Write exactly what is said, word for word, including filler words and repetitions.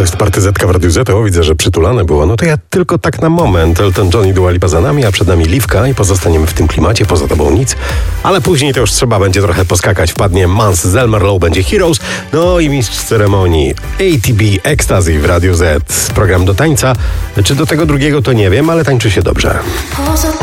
to jest partyzetka w Radiu Z, o widzę, że przytulane było. No to ja tylko tak na moment. Elton John i Dua Lipa za nami, a przed nami Liwka i pozostaniemy w tym klimacie, poza tobą nic. Ale później to już trzeba będzie trochę poskakać. Wpadnie Mans z Elmer Low, będzie Heroes. No i mistrz ceremonii A T B Ecstasy w Radiu Z. Program do tańca. Czy do tego drugiego to nie wiem, ale tańczy się dobrze.